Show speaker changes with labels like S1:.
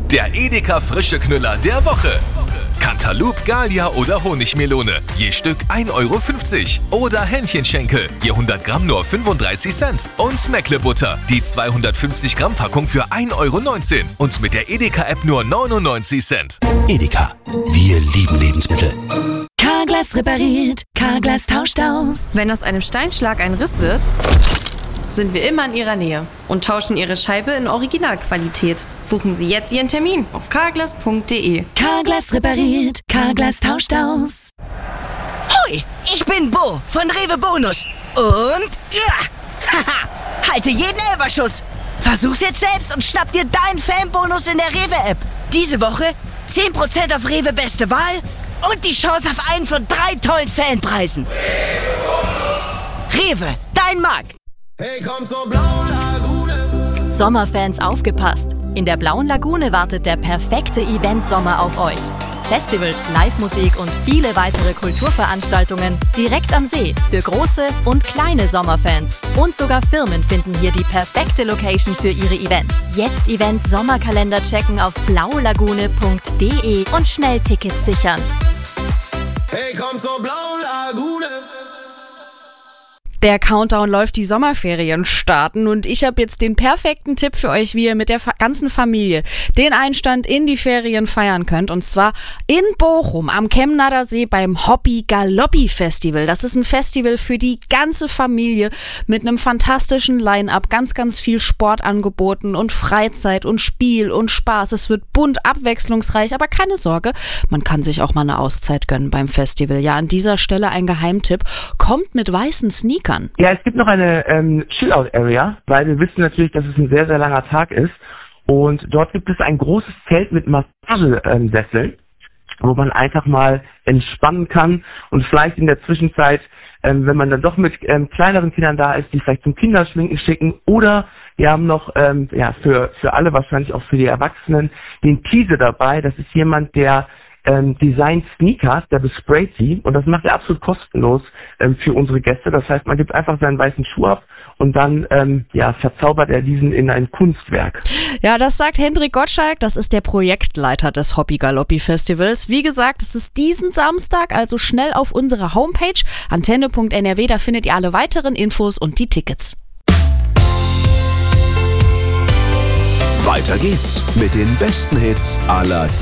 S1: Der Edeka frische Knüller der Woche. Cantaloupe, Gallia oder Honigmelone. Je Stück 1,50 €. Oder Hähnchenschenkel. Je 100 Gramm nur 35 Cent. Und Meckle-Butter. Die 250 Gramm Packung für 1,19 € Und mit der Edeka-App nur 99 Cent.
S2: Edeka. Wir lieben Lebensmittel.
S3: Carglass repariert, Carglass tauscht aus.
S4: Wenn aus einem Steinschlag ein Riss wird, sind wir immer in Ihrer Nähe und tauschen Ihre Scheibe in Originalqualität. Buchen Sie jetzt Ihren Termin auf carglass.de.
S3: Carglass repariert, Carglass tauscht aus.
S5: Hoi, ich bin Bo von Rewe Bonus. Und haha, halte jeden Elferschuss. Versuch's jetzt selbst und schnapp dir deinen Fanbonus in der Rewe-App. Diese Woche 10% auf Rewe Beste Wahl und die Chance auf einen von 3 tollen Fanpreisen. Rewe, dein Markt.
S6: Hey, komm zur blauen Lagune.
S7: Sommerfans aufgepasst! In der Blauen Lagune wartet der perfekte Event-Sommer auf euch. Festivals, Live-Musik und viele weitere Kulturveranstaltungen direkt am See für große und kleine Sommerfans. Und sogar Firmen finden hier die perfekte Location für ihre Events. Jetzt Event-Sommerkalender checken auf blaulagune.de und schnell Tickets sichern.
S6: Hey, komm zur blauen Lagune.
S8: Der Countdown läuft, die Sommerferien starten und ich habe jetzt den perfekten Tipp für euch, wie ihr mit der ganzen Familie den Einstand in die Ferien feiern könnt, und zwar in Bochum am Chemnader See beim Hoppi Galoppi Festival. Das ist ein Festival für die ganze Familie mit einem fantastischen Line-Up, ganz, ganz viel Sportangeboten und Freizeit und Spiel und Spaß. Es wird bunt, abwechslungsreich, aber keine Sorge, man kann sich auch mal eine Auszeit gönnen beim Festival. Ja, an dieser Stelle ein Geheimtipp, kommt mit weißen Sneakern.
S9: Ja, es gibt noch eine Chill-Out-Area, weil wir wissen natürlich, dass es ein sehr, sehr langer Tag ist. Und dort gibt es ein großes Zelt mit Massagesesseln, wo man einfach mal entspannen kann und vielleicht in der Zwischenzeit, wenn man dann doch mit kleineren Kindern da ist, die vielleicht zum Kinderschminken schicken. Oder wir haben noch für alle, wahrscheinlich auch für die Erwachsenen, den Tease dabei. Das ist jemand, der Design Sneakers, der besprayt sie, und das macht er absolut kostenlos für unsere Gäste. Das heißt, man gibt einfach seinen weißen Schuh ab und dann verzaubert er diesen in ein Kunstwerk.
S8: Ja, das sagt Hendrik Gottschalk, das ist der Projektleiter des Hoppi Galoppi Festivals. Wie gesagt, es ist diesen Samstag, also schnell auf unserer Homepage antenne.nrw, da findet ihr alle weiteren Infos und die Tickets.
S2: Weiter geht's mit den besten Hits aller Zeiten.